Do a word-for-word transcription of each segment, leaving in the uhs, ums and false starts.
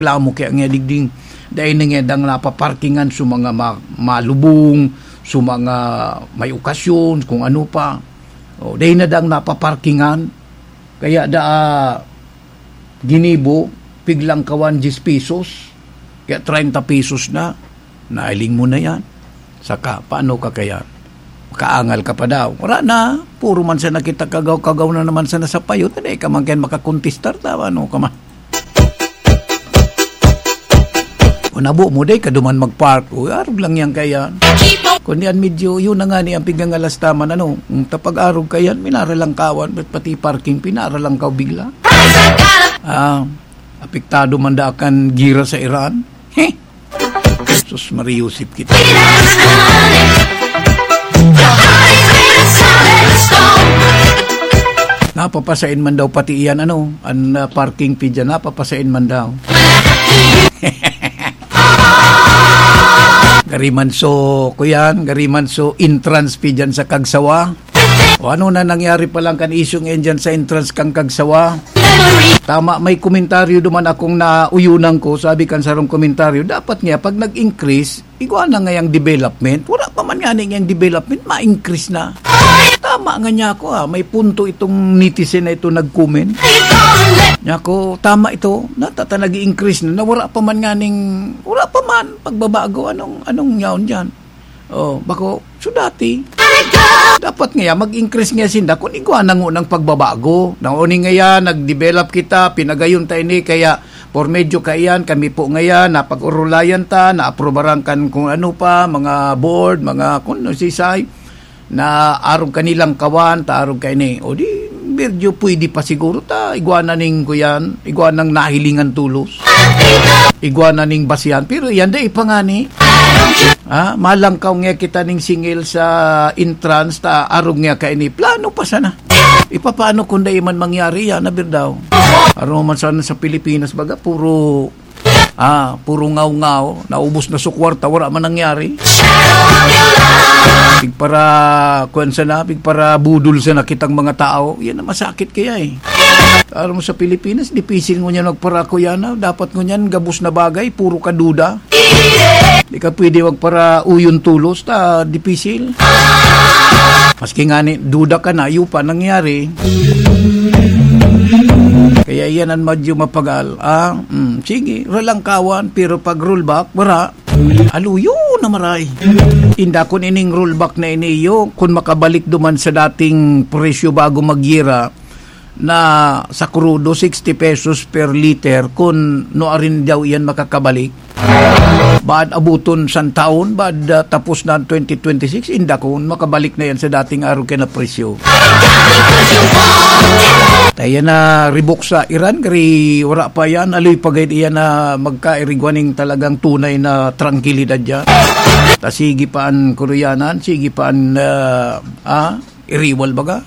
reklamo kaya nga digding dahil nga dang napaparkingan sa mga ma- malubong, sa mga may okasyon, kung ano pa. O, dahil na dang napaparkingan, kaya da uh, ginibo, piglang kawan diyes pesos, kaya treinta pesos na, nailing mo na yan. Saka, paano ka kaya? Kaangal ka pa daw. Wala na, puro man sa nakita kagaw-kagaw na naman sa nasa payo, hindi ka man kayan makakontistar, tawa, ano ka man. O nabo mo day, kaduman mag-park. O, arog lang yan kaya. Kung yan medyo, yun na nga ni ang pigang alastaman, ano, tapag-arog kayan, minara lang kawan, pati parking, pinara lang kaw bigla. Ah, apektado man da akan gira sa Iran. Heh, sus mariusip kita. Napapasain man daw pati iyan, ano, ang uh, parking fee dyan, napapasain man daw. Garimanso, kuyan, garimanso entrance fee dyan sa Kagsawa. O ano na nangyari pa lang kan isyong yan dyan sa entrance kang Kagsawa? Tama, may komentaryo duman akong nauyunan ko, sabi kan sarong komentaryo, dapat nga pag nag-increase, igual na nga yung development, wala pa man nga yung development, ma-increase na. Tama nga niya ako, ha. May punto itong netizen na ito nag-comment. Niya ko, tama ito, natata nag-increase na, na wala pa man nga ning, wala pa man, pagbabago, anong, anong yaon dyan? Oh, bako, so dati, dapat nga mag-increase nga sinda kung iguanan ng unang pagbabago. Nauni nga yan, nag-develop kita, pinagayon tayo ni, kaya por medyo kayan, kami po ngayon, napag-urulayan ta, na-aprobaran kan kung ano pa, mga board, mga kung ano sisay, na arog kanilang kawan, ta arog kayo ni, o di, medyo pwede pa siguro ta, iguanan ning ko yan, iguanan nahilingan tulos, iguanan ning basihan, pero yan da ipangani, ah, malangkaw nga kita ning singil sa entrance, ta arog nga kayo ni, plano pa sana, ipapaano kung da man mangyari yan, nabir daw, araw man sana sa Pilipinas, baga, puro, ah, puro ngaw-ngaw, naubos na sukwarta, wala man nangyari, pig para kuan sana, pig para budol sa nakitang mga tao, yan na masakit kaya eh. Alam mo sa Pilipinas, dipisil mo niya nagparako yan, dapat mo niyan gabos na bagay, puro ka duda. Di ka pwede wag para uyon tulos, ta dipisil. Maski nga ni, duda ka na, yung pa nangyari. Kaya yan ang medyo mapagal. Ah, mm, sige, ralang kawan, pero pag rollback, wala. Aluyo na maray. Inda kun ining rollback na iniyo, kung makabalik duman sa dating presyo bago magyira, na sa krudo sixty pesos per liter, kung noarin daw yan makakabalik. Bad abuton san taon, bad uh, tapos na twenty twenty-six, inda kun makabalik na yan sa dating araw kaya na presyo. Tayo na ribok sa Iran, kari wala pa yan, aloy pagay iyan na magkairigwaning talagang tunay na tranquilidad yan. Ta sige paan Koreanan, sige paan uh, ah, iriwal baga.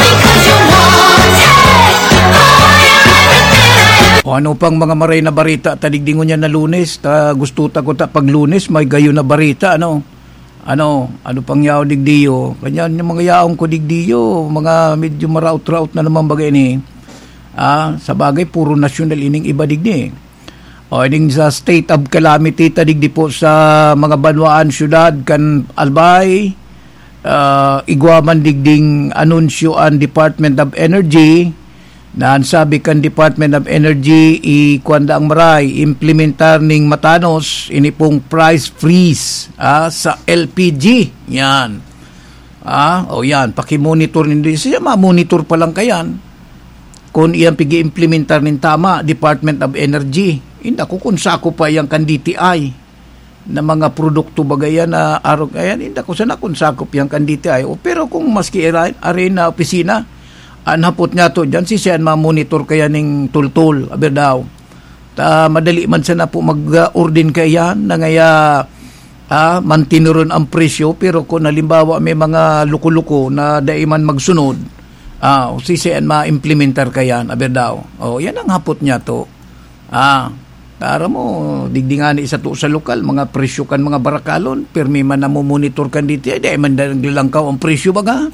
O ano pang mga maray na barita, tadigdingon niya na Lunes, ta gusto ta ko ta pag Lunes, may gayo na barita, ano? Ano, ano pang yaw digdiyo, kanyan yung mga yaong ko digdiyo, mga medyo maraut-raut na naman bagay ni, ah, sa bagay, puro nasyonal ining iba digdi. O ining sa state of calamity, tadigdi po sa mga banwaan syudad, kan Albay, uh, igwaman digding anunsyo ang Department of Energy, na sabi kan Department of Energy, ikuanda ang maray, implementar ning matanos, ini pong price freeze ah, sa L P G. Yan. Ah, o yan, pakimonitor nindi. Siya ma-monitor pa lang kayan. Kung iyan pigi-implementar nin tama, Department of Energy, hindi ako kung sako pa yung kan D T I na mga produkto bagayan na arog, ayan, hindi ako sana kung sakop yung kan D T I. O, pero kung maski aray na opisina, anhapot nga to, dyan si siyan ma-monitor kaya ning tultul, aber daw. Ta, madali man sana po mag-ordin kaya na ngaya ah, mantinuron ang presyo, pero kung halimbawa may mga luko-luko na daiman magsunod, ah, si siyan ma-implementar kaya, aber daw. O, yan ang hapot niya to. Ah, tara mo, digdingani isa to sa lokal, mga presyo kan mga barakalon, permi man na mo monitor kan dito, daiman lang ka ang presyo baga.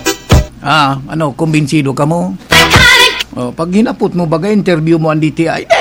Ah, ano, kumbinsido ka mo? Oh, pag hinapot mo baga, interview mo ang D T I,